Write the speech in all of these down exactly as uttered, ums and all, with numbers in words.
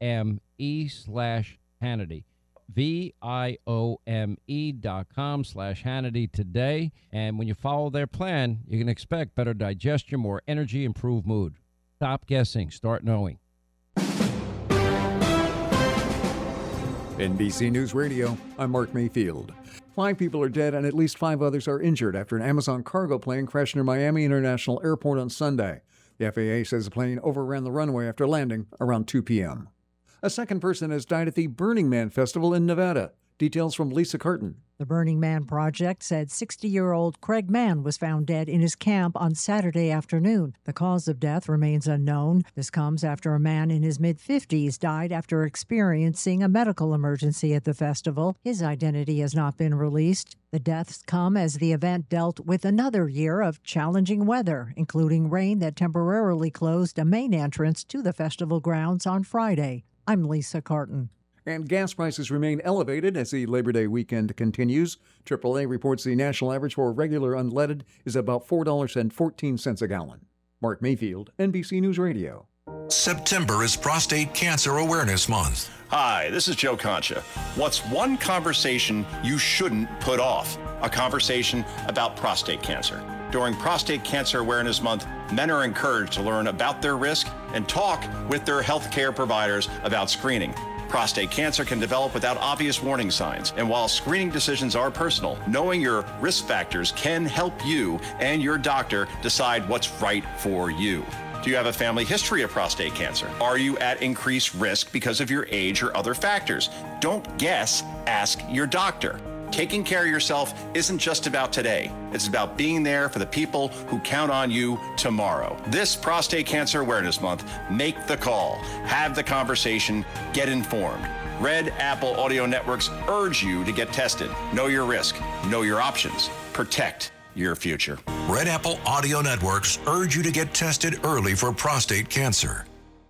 M E slash Hannity. V-I-O-M-E dot com slash Hannity today. And when you follow their plan, you can expect better digestion, more energy, improved mood. Stop guessing. Start knowing. N B C News Radio, I'm Mark Mayfield. Five people are dead and at least five others are injured after an Amazon cargo plane crashed near Miami International Airport on Sunday. The F A A says the plane overran the runway after landing around two p.m. A second person has died at the Burning Man Festival in Nevada. Details from Lisa Carton. The Burning Man Project said sixty-year-old Craig Mann was found dead in his camp on Saturday afternoon. The cause of death remains unknown. This comes after a man in his mid-fifties died after experiencing a medical emergency at the festival. His identity has not been released. The deaths come as the event dealt with another year of challenging weather, including rain that temporarily closed a main entrance to the festival grounds on Friday. I'm Lisa Carton. And gas prices remain elevated as the Labor Day weekend continues. triple A reports the national average for regular unleaded is about four dollars and fourteen cents a gallon. Mark Mayfield, N B C News Radio. September is Prostate Cancer Awareness Month. Hi, this is Joe Concha. What's one conversation you shouldn't put off? A conversation about prostate cancer. During Prostate Cancer Awareness Month, men are encouraged to learn about their risk and talk with their healthcare providers about screening. Prostate cancer can develop without obvious warning signs, and while screening decisions are personal, knowing your risk factors can help you and your doctor decide what's right for you. Do you have a family history of prostate cancer? Are you at increased risk because of your age or other factors? Don't guess, ask your doctor. Taking care of yourself isn't just about today. It's about being there for the people who count on you tomorrow. This Prostate Cancer Awareness Month, make the call, have the conversation, get informed. Red Apple Audio Networks urge you to get tested. Know your risk, know your options, protect your future. Red Apple Audio Networks urge you to get tested early for prostate cancer.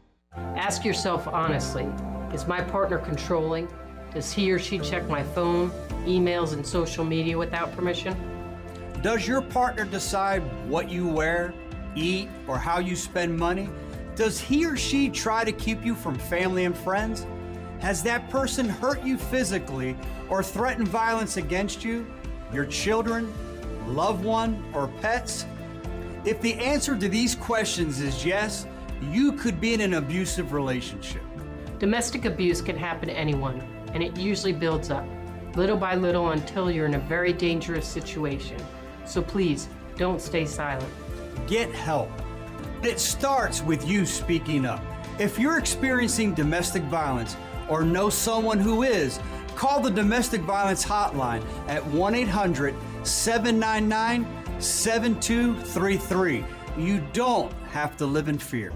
Ask yourself honestly, is my partner controlling? Does he or she check my phone, emails, and social media without permission? Does your partner decide what you wear, eat, or how you spend money? Does he or she try to keep you from family and friends? Has that person hurt you physically or threatened violence against you, your children, loved one, or pets? If the answer to these questions is yes, you could be in an abusive relationship. Domestic abuse can happen to anyone, and it usually builds up, little by little, until you're in a very dangerous situation. So please, don't stay silent. Get help. It starts with you speaking up. If you're experiencing domestic violence or know someone who is, call the Domestic Violence Hotline at one eight hundred, seven nine nine, seven two three three. You don't have to live in fear.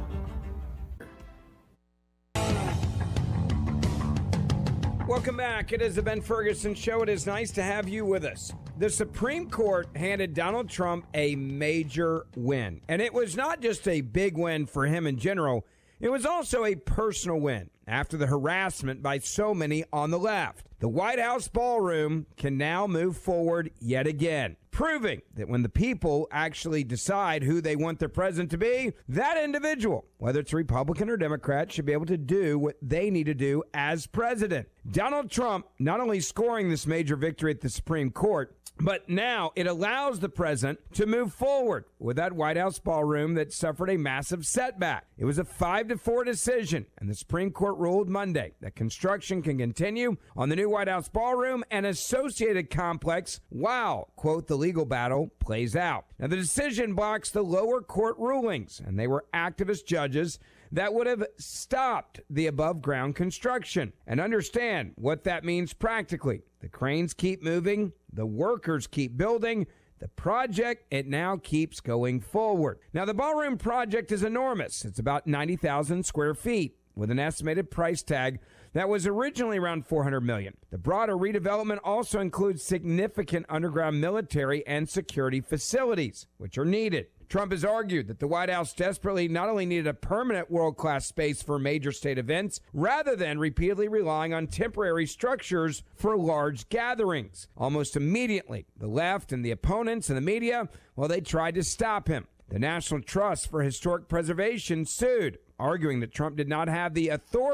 Welcome back. It is the Ben Ferguson Show. It is nice to have you with us. The Supreme Court handed Donald Trump a major win. And it was not just a big win for him in general. It was also a personal win after the harassment by so many on the left. The White House ballroom can now move forward yet again, proving that when the people actually decide who they want their president to be, that individual, whether it's Republican or Democrat, should be able to do what they need to do as president. Donald Trump not only scoring this major victory at the Supreme Court, but now it allows the president to move forward with that White House ballroom that suffered a massive setback. It was a five to four decision, and the Supreme Court ruled Monday that construction can continue on the new White House ballroom and associated complex while, quote, the legal battle plays out. Now, the decision blocks the lower court rulings, and they were activist judges that would have stopped the above-ground construction. And understand what that means practically. The cranes keep moving. The workers keep building. The project, it now keeps going forward. Now, the ballroom project is enormous. It's about ninety thousand square feet with an estimated price tag that was originally around four hundred million dollars. The broader redevelopment also includes significant underground military and security facilities, which are needed. Trump has argued that the White House desperately not only needed a permanent world-class space for major state events, rather than repeatedly relying on temporary structures for large gatherings. Almost immediately, the left and the opponents and the media, well, they tried to stop him. The National Trust for Historic Preservation sued, arguing that Trump did not have the authority